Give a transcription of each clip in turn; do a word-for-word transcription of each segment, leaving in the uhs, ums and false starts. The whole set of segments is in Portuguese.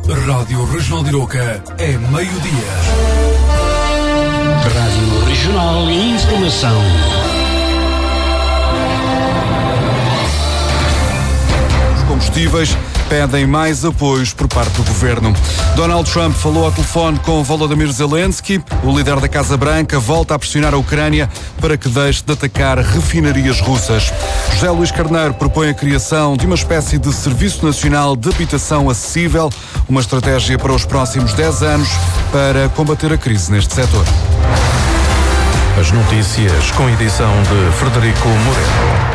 Rádio Regional de Iroca é meio-dia. Rádio Regional e Informação. Os combustíveis pedem mais apoios por parte do governo. Donald Trump falou ao telefone com Volodymyr Zelensky. O líder da Casa Branca volta a pressionar a Ucrânia para que deixe de atacar refinarias russas. José Luís Carneiro propõe a criação de uma espécie de Serviço Nacional de Habitação Acessível, uma estratégia para os próximos dez anos para combater a crise neste setor. As notícias com edição de Frederico Moreira.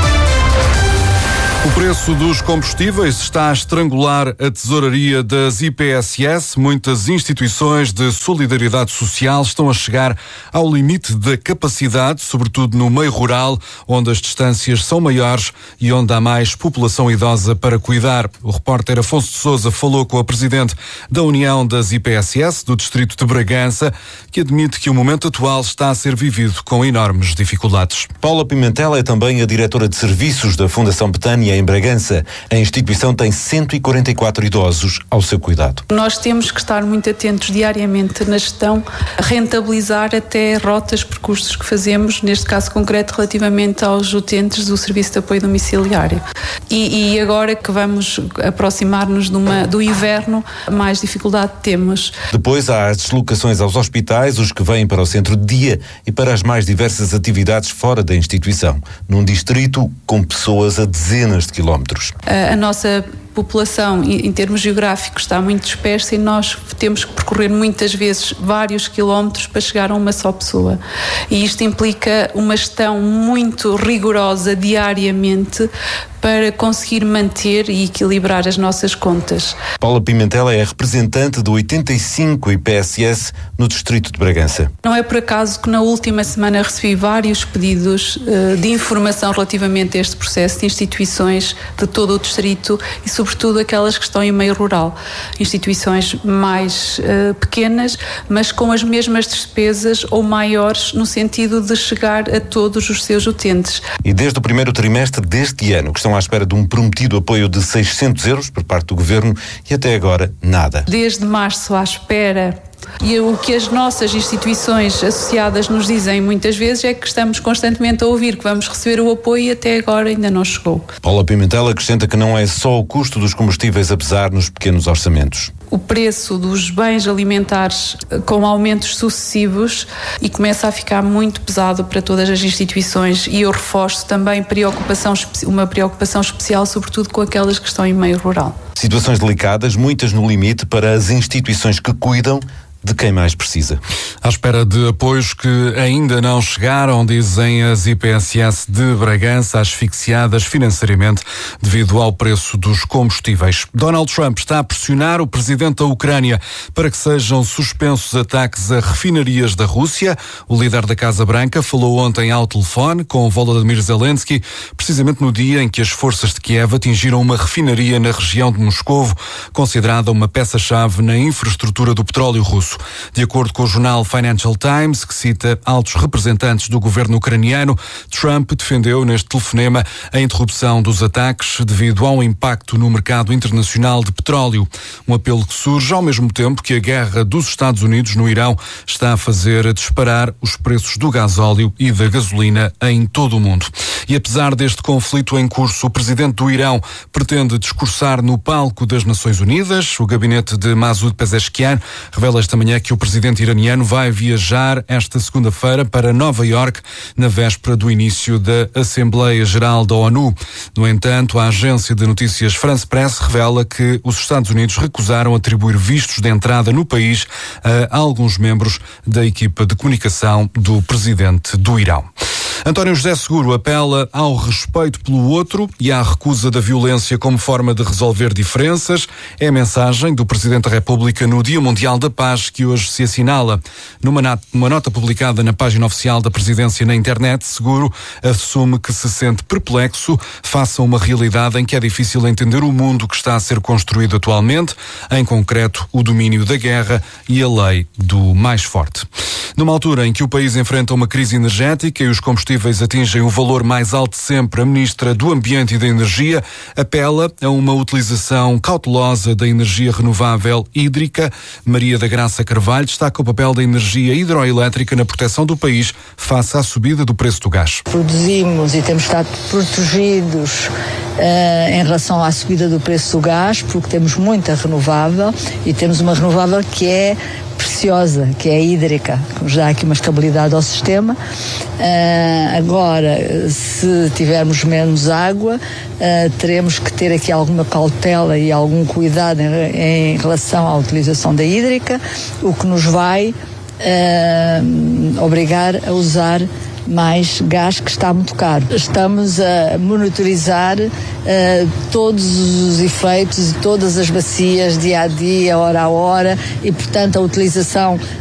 O preço dos combustíveis está a estrangular a tesouraria das I P S S. Muitas instituições de solidariedade social estão a chegar ao limite da capacidade, sobretudo no meio rural, onde as distâncias são maiores e onde há mais população idosa para cuidar. O repórter Afonso de Sousa falou com a presidente da União das I P S S do distrito de Bragança, que admite que o momento atual está a ser vivido com enormes dificuldades. Paula Pimentel é também a diretora de serviços da Fundação Betânia em Bragança. A instituição tem cento e quarenta e quatro idosos ao seu cuidado. Nós temos que estar muito atentos diariamente na gestão, a rentabilizar até rotas, percursos que fazemos, neste caso concreto, relativamente aos utentes do Serviço de Apoio Domiciliário. E, e agora que vamos aproximar-nos de uma, do inverno, mais dificuldade temos. Depois há as deslocações aos hospitais, os que vêm para o centro de dia e para as mais diversas atividades fora da instituição, num distrito com pessoas a dezenas de quilómetros. A, a nossa população, em termos geográficos, está muito dispersa e nós temos que percorrer muitas vezes vários quilómetros para chegar a uma só pessoa. E isto implica uma gestão muito rigorosa diariamente para conseguir manter e equilibrar as nossas contas. Paula Pimentel é a representante do oitenta e cinco I P S S no distrito de Bragança. Não é por acaso que na última semana recebi vários pedidos uh, de informação relativamente a este processo de instituições de todo o distrito e sobretudo aquelas que estão em meio rural. Instituições mais uh, pequenas, mas com as mesmas despesas ou maiores no sentido de chegar a todos os seus utentes. E desde o primeiro trimestre deste ano, que estão à espera de um prometido apoio de seiscentos euros por parte do governo e até agora nada. Desde março à espera. E o que as nossas instituições associadas nos dizem muitas vezes é que estamos constantemente a ouvir que vamos receber o apoio e até agora ainda não chegou. Paula Pimentel acrescenta que não é só o custo dos combustíveis a pesar nos pequenos orçamentos. O preço dos bens alimentares com aumentos sucessivos e começa a ficar muito pesado para todas as instituições e eu reforço também preocupação, uma preocupação especial, sobretudo com aquelas que estão em meio rural. Situações delicadas, muitas no limite para as instituições que cuidam de quem mais precisa. À espera de apoios que ainda não chegaram, dizem as I P S S de Bragança, asfixiadas financeiramente devido ao preço dos combustíveis. Donald Trump está a pressionar o presidente da Ucrânia para que sejam suspensos ataques a refinarias da Rússia. O líder da Casa Branca falou ontem ao telefone com Volodymyr Zelensky, precisamente no dia em que as forças de Kiev atingiram uma refinaria na região de Moscovo, considerada uma peça-chave na infraestrutura do petróleo russo. De acordo com o jornal Financial Times, que cita altos representantes do governo ucraniano, Trump defendeu neste telefonema a interrupção dos ataques devido ao impacto no mercado internacional de petróleo. Um apelo que surge ao mesmo tempo que a guerra dos Estados Unidos no Irão está a fazer disparar os preços do gasóleo e da gasolina em todo o mundo. E apesar deste conflito em curso, o presidente do Irão pretende discursar no palco das Nações Unidas. O gabinete de Masoud Pezeshkian revela esta manhã que o presidente iraniano vai viajar esta segunda-feira para Nova Iorque, na véspera do início da Assembleia Geral da ONU. No entanto, a agência de notícias France Press revela que os Estados Unidos recusaram atribuir vistos de entrada no país a alguns membros da equipa de comunicação do presidente do Irão. António José Seguro apela ao respeito pelo outro e à recusa da violência como forma de resolver diferenças. É a mensagem do Presidente da República no Dia Mundial da Paz, que hoje se assinala. Numa nota publicada na página oficial da Presidência na internet, Seguro assume que se sente perplexo face a uma realidade em que é difícil entender o mundo que está a ser construído atualmente, em concreto o domínio da guerra e a lei do mais forte. Numa altura em que o país enfrenta uma crise energética e os combustíveis combustíveis atingem o valor mais alto de sempre, a Ministra do Ambiente e da Energia apela a uma utilização cautelosa da energia renovável hídrica. Maria da Graça Carvalho destaca o papel da energia hidroelétrica na proteção do país face à subida do preço do gás. Produzimos e temos estado protegidos uh, em relação à subida do preço do gás, porque temos muita renovável e temos uma renovável que é preciosa, que é a hídrica, que nos dá aqui uma estabilidade ao sistema. Uh, agora, se tivermos menos água, uh, teremos que ter aqui alguma cautela e algum cuidado em, em relação à utilização da hídrica, o que nos vai uh, obrigar a usar mais gás, que está muito caro. Estamos a monitorizar uh, todos os efeitos e todas as bacias dia a dia, hora a hora, e portanto a utilização